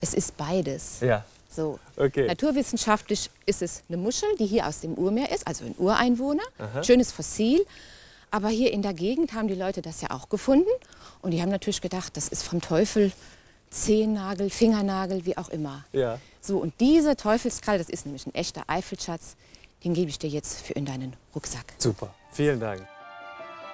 Es ist beides. Ja. So. Okay. Naturwissenschaftlich ist es eine Muschel, die hier aus dem Urmeer ist, also ein Ureinwohner. Aha. Schönes Fossil. Aber hier in der Gegend haben die Leute das ja auch gefunden. Und die haben natürlich gedacht, das ist vom Teufel, Zehennagel, Fingernagel, wie auch immer. Ja. So, und dieser Teufelskrall, das ist nämlich ein echter Eifelschatz, den gebe ich dir jetzt für in deinen Rucksack. Super. Vielen Dank.